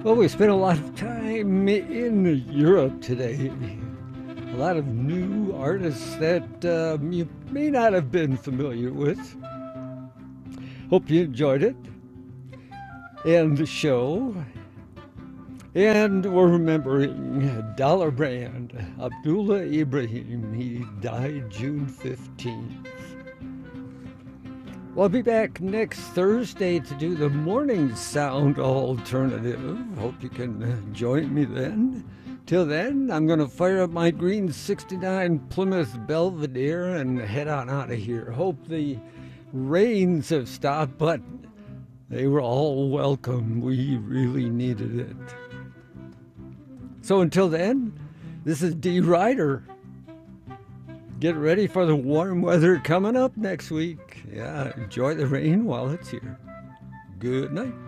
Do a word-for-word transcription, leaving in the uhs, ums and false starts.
Well, we spent a lot of time in Europe today. A lot of new artists that um, you may not have been familiar with. Hope you enjoyed it and the show. And we're remembering Dollar Brand, Abdullah Ibrahim. He died June fifteenth. We'll be back next Thursday to do the Morning Sound Alternative. Hope you can join me then. Till then, I'm going to fire up my green sixty-nine Plymouth Belvedere and head on out of here. Hope the rains have stopped, but they were all welcome. We really needed it. So until then, this is D. Ryder. Get ready for the warm weather coming up next week. Yeah, enjoy the rain while it's here. Good night.